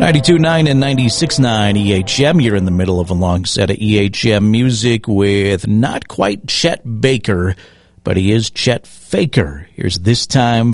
92.9 and 96.9 EHM. You're in the middle of a long set of EHM music with not quite Chet Baker, but he is Chet Faker. Here's This Time